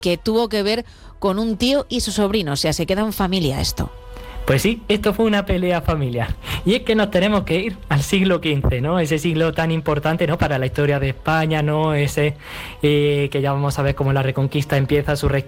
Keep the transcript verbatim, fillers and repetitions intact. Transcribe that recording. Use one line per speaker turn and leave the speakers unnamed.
que tuvo que ver con un tío y su sobrino, o sea, se queda en familia esto.
Pues sí, esto fue una pelea familiar. Y es que nos tenemos que ir al siglo quince, ¿no? Ese siglo tan importante, ¿no?, para la historia de España, ¿no? Ese eh, que ya vamos a ver cómo la Reconquista empieza su